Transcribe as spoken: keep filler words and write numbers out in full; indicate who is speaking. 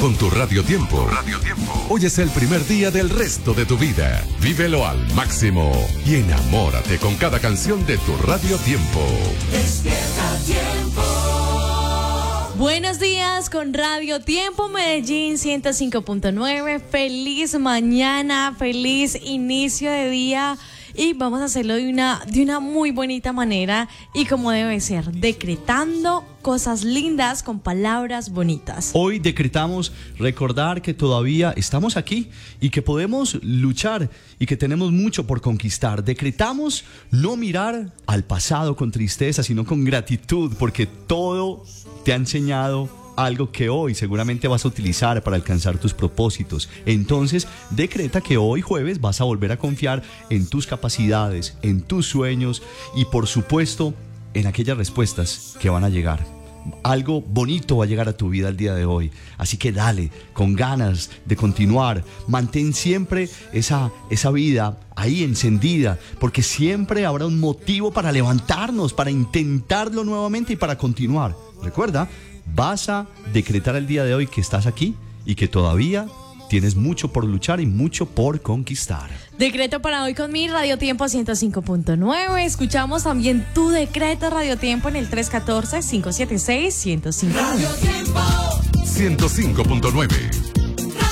Speaker 1: con tu Radio Tiempo. Radio Tiempo. Hoy es el primer día del resto de tu vida. Vívelo al máximo y enamórate con cada canción de tu Radio Tiempo.
Speaker 2: Despierta Tiempo.
Speaker 3: Buenos días con Radio Tiempo Medellín ciento cinco punto nueve. Feliz mañana, feliz inicio de día. Y vamos a hacerlo de una, de una muy bonita manera y como debe ser, decretando cosas lindas con palabras bonitas.
Speaker 4: Hoy decretamos recordar que todavía estamos aquí y que podemos luchar y que tenemos mucho por conquistar. Decretamos no mirar al pasado con tristeza, sino con gratitud, porque todo te ha enseñado algo que hoy seguramente vas a utilizar para alcanzar tus propósitos. Entonces, decreta que hoy jueves vas a volver a confiar en tus capacidades, en tus sueños y, por supuesto, en aquellas respuestas que van a llegar. Algo bonito va a llegar a tu vida el día de hoy. Así que dale, con ganas de continuar. Mantén siempre esa, esa vida ahí encendida, porque siempre habrá un motivo para levantarnos, para intentarlo nuevamente y para continuar. Recuerda, vas a decretar el día de hoy que estás aquí y que todavía tienes mucho por luchar y mucho por conquistar.
Speaker 3: Decreto para hoy con mi Radio Tiempo ciento cinco punto nueve. Escuchamos también tu decreto Radio Tiempo en el tres uno cuatro, cinco siete seis, uno cero cinco.
Speaker 2: Radio Tiempo
Speaker 1: ciento cinco punto nueve.